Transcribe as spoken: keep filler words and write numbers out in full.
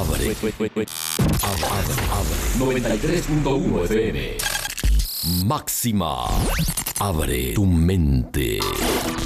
Abre. Abre. Abre. noventa y tres punto uno F M. Máxima. Abre tu mente.